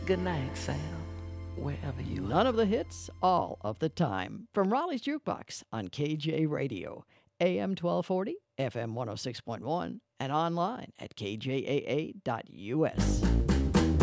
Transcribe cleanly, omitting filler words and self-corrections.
Good night, Sam, wherever you are. None of the hits, all of the time. From Raleigh's Jukebox on KJ Radio, AM 1240, FM 106.1, and online at kjaa.us.